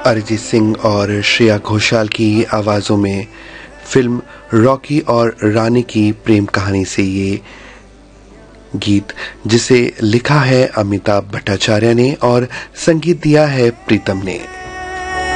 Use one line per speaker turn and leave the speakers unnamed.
अरिजीत सिंह और श्रेया घोषाल की आवाज़ों में फिल्म रॉकी और रानी की प्रेम कहानी से ये गीत, जिसे लिखा है अमिताभ भट्टाचार्य ने और संगीत दिया है प्रीतम ने।